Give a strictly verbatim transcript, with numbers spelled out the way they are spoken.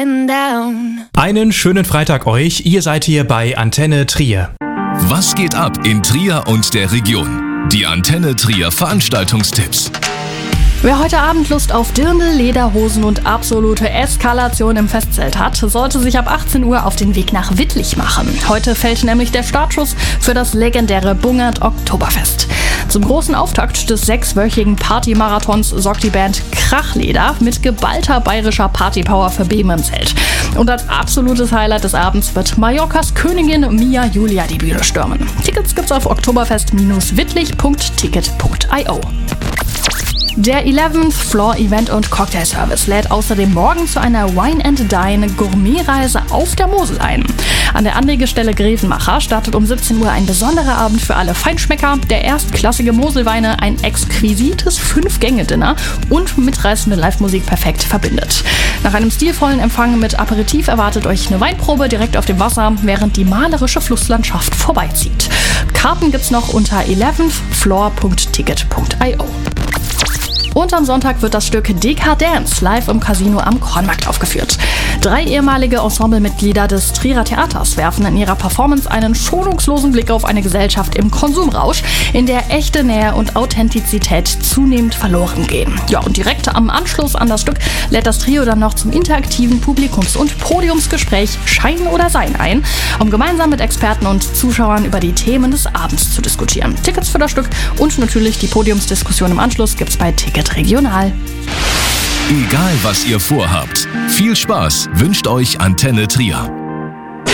getting down. Einen schönen Freitag euch, ihr seid hier bei Antenne Trier. Was geht ab in Trier und der Region? Die Antenne Trier Veranstaltungstipps. Wer heute Abend Lust auf Dirndl, Lederhosen und absolute Eskalation im Festzelt hat, sollte sich ab achtzehn Uhr auf den Weg nach Wittlich machen. Heute fällt nämlich der Startschuss für das legendäre Bungert Oktoberfest. Zum großen Auftakt des sechswöchigen Partymarathons sorgt die Band Krachleder mit geballter bayerischer Partypower für Beben im Zelt. Und als absolutes Highlight des Abends wird Mallorcas Königin Mia Julia die Bühne stürmen. Tickets gibt's auf oktoberfest Bindestrich wittlich Punkt ticket Punkt io. Der eleventh Floor Event und Cocktail Service lädt außerdem morgen zu einer Wine and Dine Gourmetreise auf der Mosel ein. An der Anlegestelle Grevenmacher startet um siebzehn Uhr ein besonderer Abend für alle Feinschmecker, der erstklassige Moselweine, ein exquisites Fünf-Gänge-Dinner und mitreißende Live-Musik perfekt verbindet. Nach einem stilvollen Empfang mit Aperitif erwartet euch eine Weinprobe direkt auf dem Wasser, während die malerische Flusslandschaft vorbeizieht. Karten gibt's noch unter eleventh floor Punkt ticket Punkt io. Und am Sonntag wird das Stück Dekadence live im Casino am Kornmarkt aufgeführt. Drei ehemalige Ensemblemitglieder des Trierer Theaters werfen in ihrer Performance einen schonungslosen Blick auf eine Gesellschaft im Konsumrausch, in der echte Nähe und Authentizität zunehmend verloren gehen. Ja, und direkt am Anschluss an das Stück lädt das Trio dann noch zum interaktiven Publikums- und Podiumsgespräch Schein oder Sein ein, um gemeinsam mit Experten und Zuschauern über die Themen des Abends zu diskutieren. Tickets für das Stück und natürlich die Podiumsdiskussion im Anschluss gibt's bei Ticket Regional. Egal was ihr vorhabt, viel Spaß wünscht euch Antenne Trier.